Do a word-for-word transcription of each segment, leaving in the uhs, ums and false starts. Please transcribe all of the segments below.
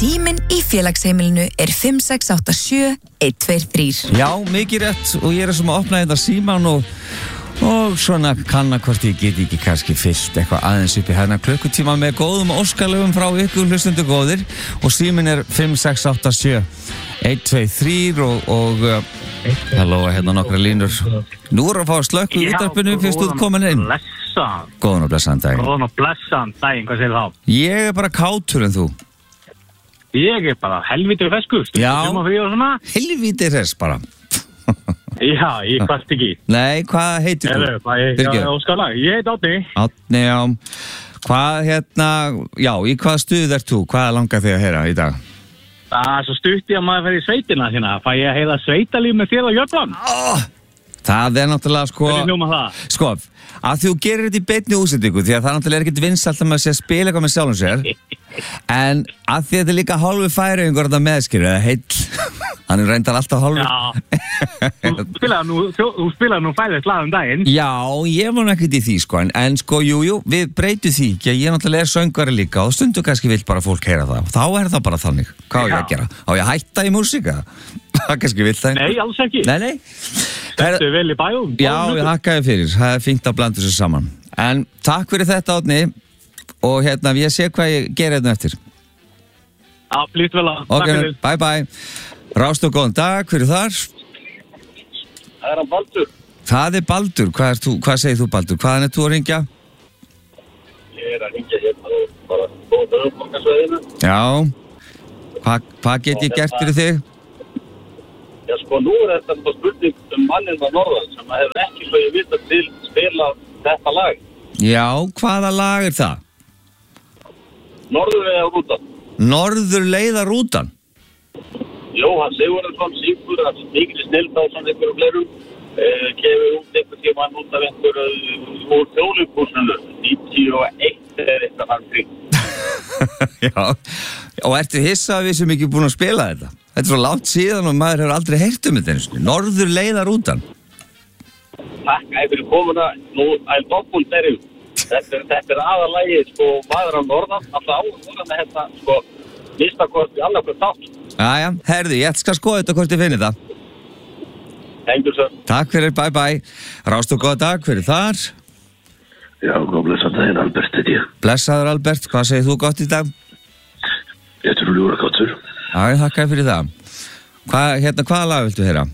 Síminn í félagsheimilinu er fimm sex átta sjö eitt tveir þrír. Já, mikið rétt og ég er sem að opna þetta síman og og svona kanna hvort ég get ekki kannski fyllt eitthvað aðeins upp í hérna klukkutíma með góðum óskalöfum frá ykkur hlustundu góðir og síminn er fimm sex átta sjö eitt tveir þrír og, og uh, halló, hérna nokkra línur. Nú erum við að fá að slökku útvarpinu fyrst þú komin inn. Blessaðan. Góðan og blessaðan daginn. Góðan og blessaðan daginn, hvað segir þá? Ég er bara kátur en þú. Ég er bara helvítur feskur. Já, helvítur hress bara. Já, ég kvart ekki. Nei, hvað heitir þú? Ég óskalag, ég heit Átni. Átni, já. Hvað, hérna, já, í hvað stuð ert þú? Hvað langar þig að heyra í dag? Það er svo stutt í að maður fer í sveitina hérna. Fæ ég að heyra sveitalíf með þér og Jöfnland. Oh, það er náttúrulega, sko... Hvernig hljómar það? Sko, að þú gerir þetta í beinni útsendingu, því að það náttúrulega er ekkert vinsælt að maður sé að spila eitthvað með sjálfum sér. En að því að þetta er líka hálfu færiðingur þetta meðskilur, eða heill. Hann er reyndar alltaf hálfur. Já, þú spilaði nú, þú spilaði nú fæðið slag um daginn. Já, ég var náttúrulega ekkert í því, sko, en, en sko, jú, jú, við breytum því, ekki, ég náttúrulega er söngvari líka og stundu kannski vill bara fólk heyra það. Þá er það bara þannig. Hvað á ég að gera? Á ég að hætta í músíka? Það kannski vill það. Nei, alls ekki. Nei, nei. Þetta er vel í bæjum. Já, ég hakkaði fyrir. Það er fínt að blanda þessu saman. En takk fyrir þetta, Átni. Og hérna, ég sé hvað ég gera hérna eftir. Já, blíkt vel að. Ok, bye bye. Rást og góðan dag, hver er þar? Það er hann Baldur. Það er Baldur, hvað, er þú, hvað segir þú Baldur? Hvaðan er þú að ringja? Ég er að ringja hérna og bara góða höfðborgarsvæðinu. Já, Hva, hvað get ég gert fyrir þig? Já sko, nú er þetta bara spurning um manninn að norðan sem að hefur ekki svo ég vita til spila þetta lag. Já, hvaða lag er það? Norðurleiðarrútan. Norðurleiðarrútan? Jóhann Sigurðarsson, Sigur, það er mikil snild á svona einhverju fleirum, eh, gefur út einhver tíma út af einhverju úr þjóðleikhúsinu, níutíu og eitt er eitthvað hann kring. Já, og ertu hissa að við sem ekki búin að spila þetta? Þetta er svo langt síðan og maður hefur aldrei heyrt um þetta eins og Norðurleiðarrútan. Takk, fyrir komuna, nú er doppult er yfir. Þetta er, þetta er aðalagið, sko, maður á norðan, alltaf á norðan að hérna, sko, mistakort í annarkvæmt þátt. Jæja, herðu, ég skal skoða þetta hvort ég finni það. Hengur svo. Takk fyrir, bye bye. Rást og góða dag, hver er þar? Já, góð blessaður daginn, Albert, þetta ég. Blessaður, Albert, hvað segir þú gott í dag? Ég er ljúra gottur. Já, ég þakka fyrir það. Hva, hérna, hvaða lag viltu heyra?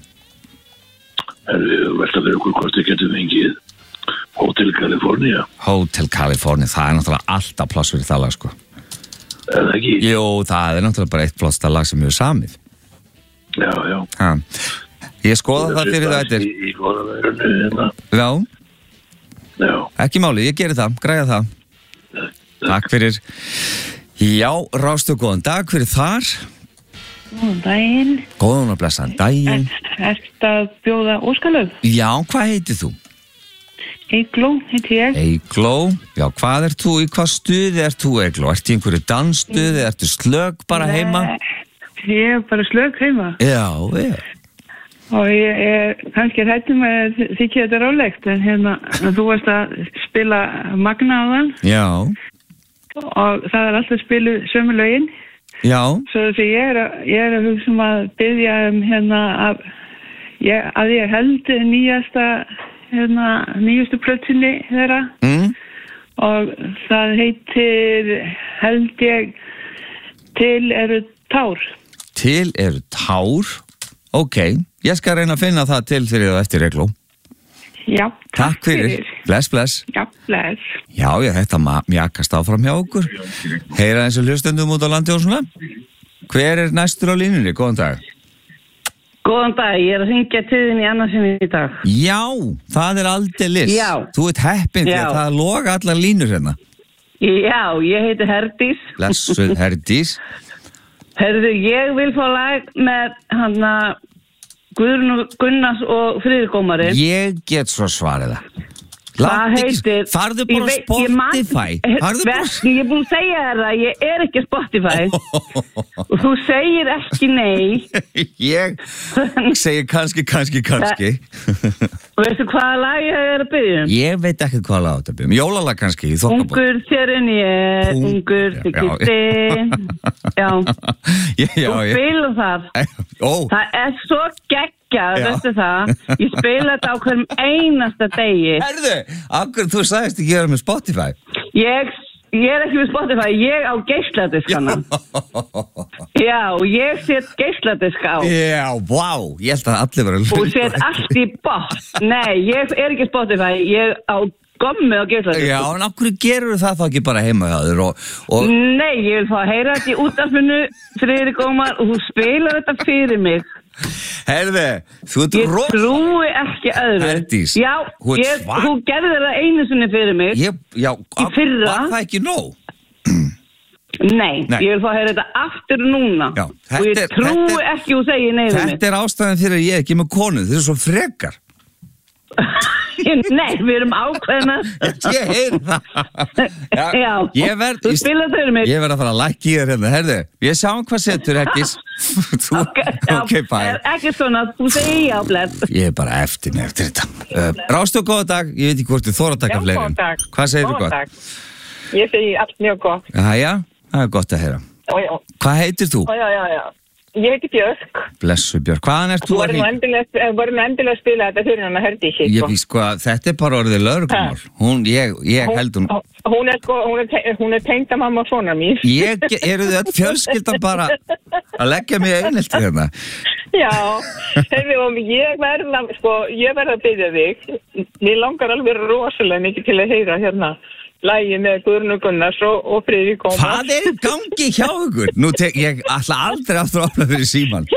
Við velta fyrir okkur hvort þið getum fengið Hotel California. Hotel California, það er náttúrulega alltaf pláss fyrir það lag, sko. Er það ekki? Jú, það er náttúrulega bara eitt plásta lag sem við erum samið. Já, já. Ha. Ég skoða það fyrir það eftir. Í, í góða verðinu, hérna. Já. Já. Ekki máli, ég geri það, græða það. Takk. Takk fyrir. Já, Rástu, góðan dag, hver er þar? Góðan daginn. Góðan og blessaðan daginn. Er þetta að bjóða óskalöf? Já, hvað heitir þú? Eygló heiti ég. Eygló, já, hvað ert þú, í hvað stuði ert þú, Eygló? Ertu í einhverju dansstuði, ertu slög bara heima? Nei, ég er bara slög heima. Já, já. Og ég er kannski hrættum að þykja þetta rálegt, en hérna, þú varst að spila Magna á þann. Já. Og það er alltaf spiluð sömu lögin. Já. Svo þessi ég er að, ég er að hugsa um að biðja um hérna að ég, að ég held nýjasta, hérna, nýjustu plötsinni þeirra. Mm. Og það heitir, held ég, Til eru tár. Til eru tár? Ok, ég skal reyna að finna það til fyrir það eftir, Eygló. Já, takk, takk fyrir. fyrir. Bless, bless. Já, bless. Já, ég þetta mjakast áfram hjá okkur. Heyra eins og hlustendum út á landi og svona. Hver er næstur á línunni? Góðan dag. Góðan dag, ég er að hringja til þín í annarsinni í dag. Já, það er aldeilis. Já. Þú ert heppin því að það loga allar línur hérna. Já, ég heiti Herdís. Blessuð Herdís. Herðu, ég vil fá lag með hana Guðrún Gunnars og Friðrik Ómari. Ég get svo svarið það. Það heitir Farðu bara ég veit- ég man- Spotify Farðu bara Verki, ég er búin að segja þér það, ég er ekki Spotify og þú segir ekki nei. Ég segi kannski, kannski, kannski Veistu hvaða lag ég er að byrja um? Ég veit ekki hvað lag þetta byrjum Jólalag kannski í þokkabót Ungur þér en ég, Ung- ungur Já, þykir þið. Já, Já, já, þú ég spila það. Ó, Það er svo geggjað, Já. veistu það. Ég spila þetta á hverjum einasta degi. herðu Akkur þú sagðist ekki gera með Spotify Ég, ég er ekki við Spotify, ég á geisladiskana. Já, ég set geisladisk á. Já, vá Ég held að allir vera Og set allt í bótt. Nei, ég er ekki Spotify, ég á gommi á geisladisk. Já, en akkur gerur það þá ekki bara heima hjá þér og, og Nei, ég vil fá að heyra þetta í útvarpinu, Friðrik Ómar, og þú spilar þetta fyrir mig. herðu Þú ert Ég rosa trúi ekki öðru. Herdís, Já, þú ert ég, svak- þú gerði það einu sinni fyrir mig. Ég, já, Í fyrra. Var það ekki nóg? Nei, Nei. ég vil fá að heyra þetta aftur núna. Já, þetta og ég er- trúi þetta er- ekki og segi nei við mig. Þetta er ástæðan fyrir að ég er ekki með konu Þið er svo frekar Nei, við erum ákveðna. Ég heyri það Já, Ég verð þú spilar fyrir mig. Ég verð að fara að lækka í þér hérna Herðu, ég sjáum hvað setur Herdís Þú, Já, ok, bye er ekki svona, þú segir já, bless. Ég er bara eftir mig eftir þetta uh, Rástu og góða dag, ég veit ekki hvort þið þóra að taka Já, fleiri góðan dag. Hvað segir þið Góðan gott? dag. Ég segi allt mjög gott. Jæja, það er gott að heyra Já, já, Hvað heitir þú? já, já, já. Ég heiti Björk. Blessu Björk, hvaðan ert Þú þú að voru nú hring? endilega, eh, voru nú endilega að spila þetta fyrir hana Herdísi, Ég sko. víst sko að þetta er bara orðið lögreglumál Hún, ég, ég held hún Hún er sko, hún er, te- hún er tengda mamma og svona mín. Ég, eru þið öll fjölskyldan bara að leggja mig einhelti hérna Já, hefði og ég verða, sko, ég verða að byrja þig. Mér langar alveg rosalega mikið til að heyra hérna lagið með Guðrúnu Gunnars og, og Friðrik Ómar. Hvað er í gangi hjá ykkur? Nú, tek, ég ætla aldrei aftur að opna fyrir síman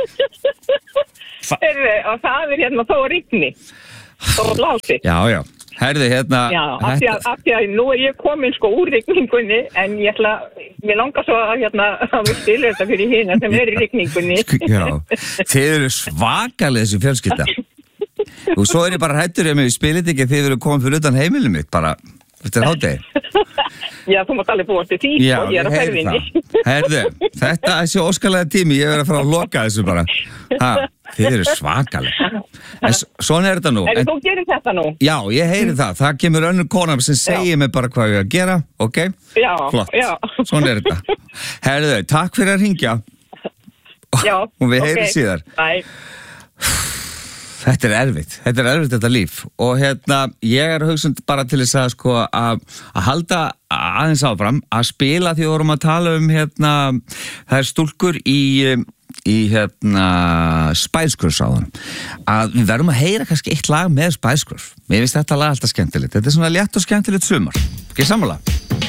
Heyrðu, og það er hérna þó rigni. Þó blási. Já, já, herðu hérna Já, af því, að, af því að nú er ég komin sko úr rigningunni en ég ætla, mér langar svo að hérna að við stila þetta fyrir hina sem er í rigningunni. Já, þið eru svakalega þessu fjölskylda Og svo er ég bara hættur ég með við spilit ekki að þið eru komið fyrir utan heimilið mitt bara, þetta er hátegi Já, þú mátt alveg búast til því Já, og ég er að heyri ferðinni. það. Herðu, þetta er þessi óskalega tími, ég verð að fara að loka þessu bara. Ha, þið eru svakalega. En s- svona er þetta nú. En En, þú gerir þetta nú? já, ég heyri það. Það kemur önnur kona sem segir mig bara hvað ég á að gera, ok? Já, Flott, já. svona er þetta. Herðu, takk fyrir að ringja. Já, Og við ok. heyrum síðar. Bye. Þetta er erfitt, þetta er erfitt þetta líf og hérna ég er hugsund bara til þess að sko að, að halda aðeins áfram að spila því við vorum að tala um hérna það er stúlkur í, í hérna Spice Girls áðan að við verðum að heyra kannski eitt lag með Spice Girls mér finnst þetta lag alltaf skemmtilegt, þetta er svona létt og skemmtilegt sumar, ekki sammála?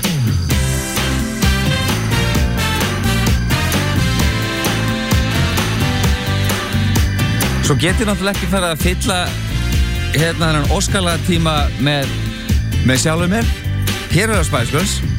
Svo getið náttúrulega ekki farið að fylla hérna þennan óskalatíma með, með sjálfum mér. Hér er það Spice Girls.